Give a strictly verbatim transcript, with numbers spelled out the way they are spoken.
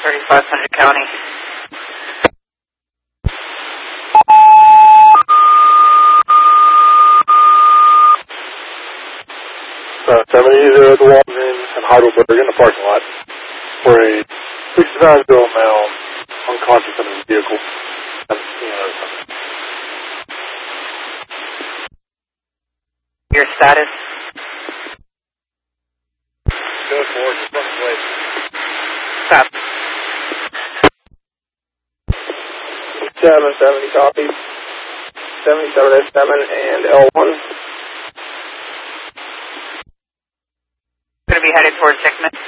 thirty-five hundred County. Uh, seventy to the Walton and Heidelberg in the parking lot for a sixty-five-year-old male unconscious in his vehicle. Your status? Go for it, just fucking wait. Stop. seven seventy copies. seventy-seven S seven and L one. Going to be headed towards Hickman.